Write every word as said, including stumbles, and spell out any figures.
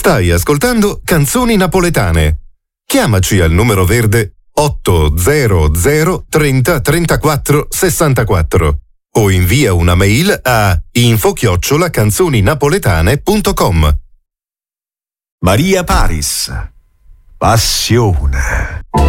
Stai ascoltando Canzoni Napoletane. Chiamaci al numero verde otto zero zero trenta trentaquattro sessantaquattro o invia una mail a info chiocciola canzoninapoletane punto com. Maria Paris. Passione.